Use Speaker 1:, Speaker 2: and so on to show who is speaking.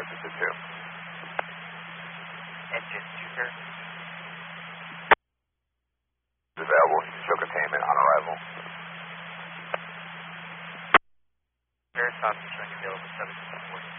Speaker 1: Versus 2.
Speaker 2: Engine 2, sir.
Speaker 1: Available. Show containment on arrival.
Speaker 2: Veritas is showing available 740.